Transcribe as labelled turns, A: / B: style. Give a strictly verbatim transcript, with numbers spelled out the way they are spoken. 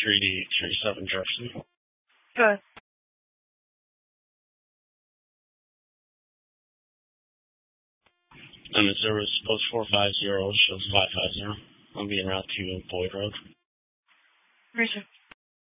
A: three D three seven Jefferson.
B: Good.
A: And the service post four five zero shows five five zero. I'll be en route to Boyd Road.
B: Richard.